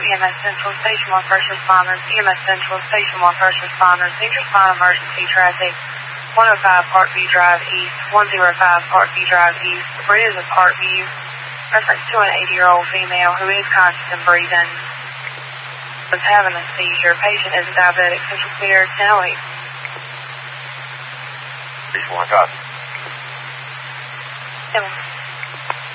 EMS Central Station 1 first responders. EMS Central Station 1 first responders. Need to respond emergency traffic. 105 Parkview Drive East. 105 Parkview Drive East. Bridge of Parkview. Reference to an 80-year-old female who is conscious and breathing. Was having a seizure. Patient is diabetic. Central clear. 1008. Station 1 copy. 7.